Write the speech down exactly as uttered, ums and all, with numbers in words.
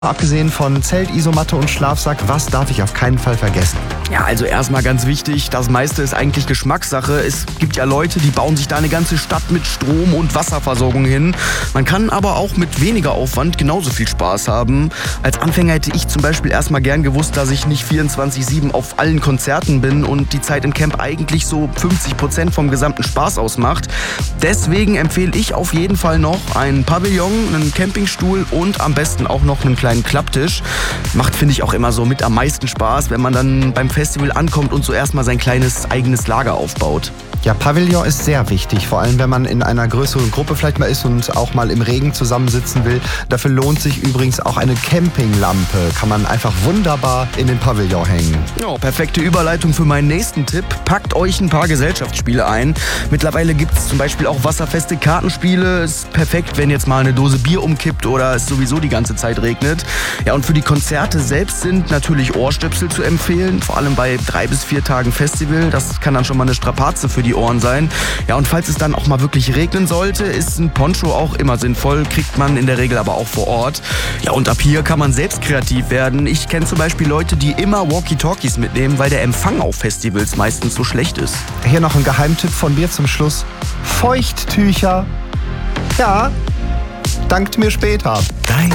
Abgesehen von Zelt, Isomatte und Schlafsack, was darf ich auf keinen Fall vergessen? Ja, also erstmal ganz wichtig, das meiste ist eigentlich Geschmackssache. Es gibt ja Leute, die bauen sich da eine ganze Stadt mit Strom- und Wasserversorgung hin. Man kann aber auch mit weniger Aufwand genauso viel Spaß haben. Als Anfänger hätte ich zum Beispiel erstmal gern gewusst, dass ich nicht vierundzwanzig sieben auf allen Konzerten bin und die Zeit im Camp eigentlich so fünfzig Prozent vom gesamten Spaß ausmacht. Deswegen empfehle ich auf jeden Fall noch einen Pavillon, einen Campingstuhl und am besten auch noch einen kleinen Klapptisch. Macht, finde ich, auch immer so mit am meisten Spaß, wenn man dann beim Festival ankommt und so erstmal sein kleines eigenes Lager aufbaut. Ja, Pavillon ist sehr wichtig, vor allem wenn man in einer größeren Gruppe vielleicht mal ist und auch mal im Regen zusammensitzen will. Dafür lohnt sich übrigens auch eine Campinglampe. Kann man einfach wunderbar in den Pavillon hängen. Ja, perfekte Überleitung für meinen nächsten Tipp. Packt euch ein paar Gesellschaftsspiele ein. Mittlerweile gibt es zum Beispiel auch wasserfeste Kartenspiele. Ist perfekt, wenn jetzt mal eine Dose Bier umkippt oder es sowieso die ganze Zeit regnet. Ja, und für die Konzerte selbst sind natürlich Ohrstöpsel zu empfehlen. Vor allem bei drei bis vier Tagen Festival. Das kann dann schon mal eine Strapaze für die Ohren sein. Ja, und falls es dann auch mal wirklich regnen sollte, ist ein Poncho auch immer sinnvoll, kriegt man in der Regel aber auch vor Ort. Ja, und ab hier kann man selbst kreativ werden. Ich kenne zum Beispiel Leute, die immer Walkie-Talkies mitnehmen, weil der Empfang auf Festivals meistens so schlecht ist. Hier noch ein Geheimtipp von mir zum Schluss. Feuchttücher. Ja, dankt mir später. Dein